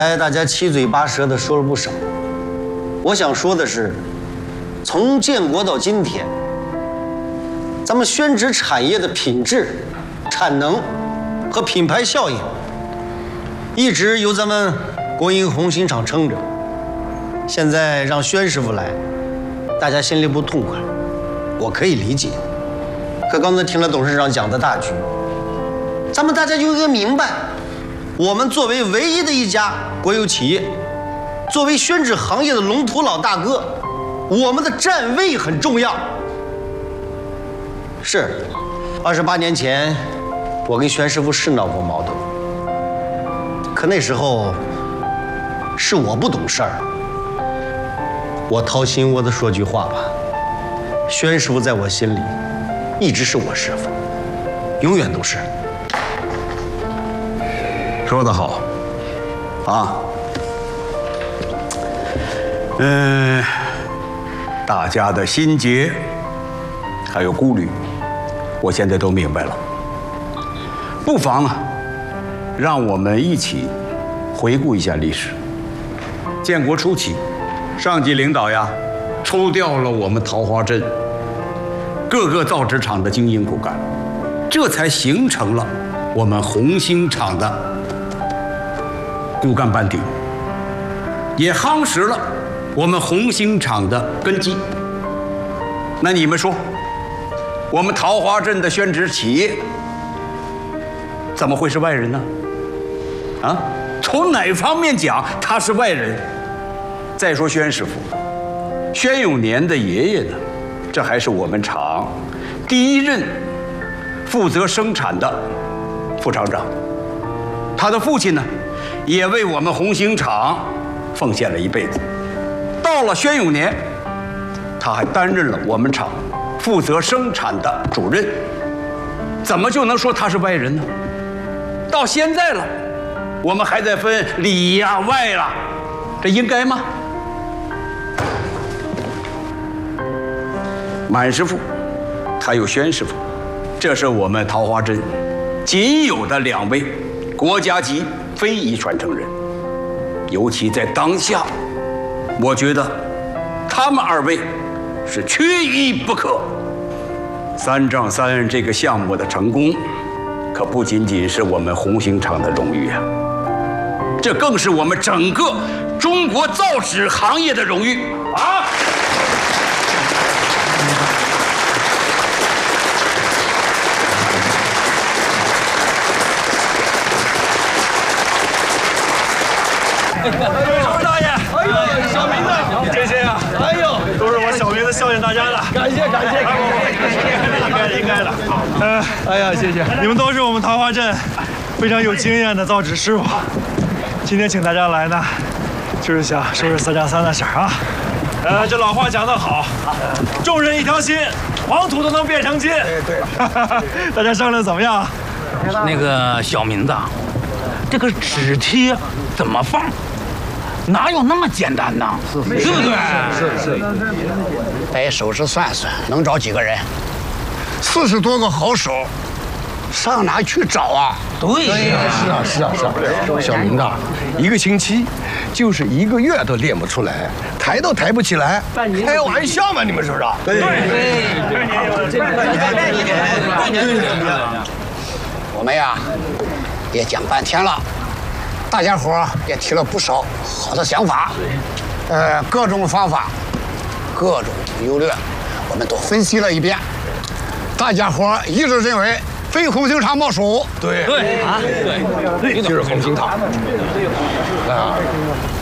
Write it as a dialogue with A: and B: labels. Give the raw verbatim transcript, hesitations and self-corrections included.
A: 哎，大家七嘴八舌的说了不少。我想说的是，从建国到今天，咱们宣纸产业的品质、产能和品牌效应，一直由咱们国营红星厂撑着。现在让宣师傅来，大家心里不痛快，我可以理解。可刚才听了董事长讲的大局，咱们大家就应该明白，我们作为唯一的一家国有企业，作为宣纸行业的龙头老大哥，我们的站位很重要。是，二十八年前，我跟宣师傅是闹过矛盾，可那时候是我不懂事儿。我掏心窝子说句话吧，宣师傅在我心里一直是我师傅，永远都是。
B: 说得好，啊，嗯，大家的心结还有顾虑，我现在都明白了。不妨啊，让我们一起回顾一下历史。建国初期，上级领导呀，抽调了我们桃花镇各个造纸厂的精英骨干，这才形成了我们红星厂的骨干班底，也夯实了我们红星厂的根基。那你们说，我们桃花镇的宣纸企业怎么会是外人呢？啊，从哪方面讲他是外人？再说宣师傅，宣永年的爷爷呢，这还是我们厂第一任负责生产的副厂长，他的父亲呢，也为我们红星厂奉献了一辈子。到了宣永年，他还担任了我们厂负责生产的主任，怎么就能说他是外人呢？到现在了，我们还在分里呀外啦，这应该吗？满师傅还有宣师傅，这是我们桃花镇仅有的两位国家级非遗传承人，尤其在当下，我觉得他们二位是缺一不可。三丈三这个项目的成功，可不仅仅是我们红星厂的荣誉啊，这更是我们整个中国造纸行业的荣誉啊！
C: 周大爷，哎呦，小明子，这些呀，哎呦，都是我小明子孝敬大家的，感谢感谢，应该的应该的。嗯，哎呀，谢谢，你们都是我们桃花镇非常有经验的造纸师傅，今天请大家来呢，就是想说说三丈三的事儿啊。呃，这老话讲得好，众人一条心，黄土都能变成金。对，大家商量怎么样？
D: 那个小明子，这个纸贴怎么放？哪有那么简单呢？对不对？
E: 是是。摆手指算算，能找几个人？四十多个好手，上哪去找啊？
D: 对呀，
F: 是啊是啊是啊。小明子，一个星期就是一个月都练不出来，抬都抬不起来，开玩笑吗？你们说说？对对
E: 对。我们呀，也讲半天了。大家伙也提了不少好的想法，呃，各种方法，各种优劣，我们都分析了一遍。大家伙一致认为非红星厂莫属。
F: 对
D: 对啊，对，
F: 就是红星厂。啊，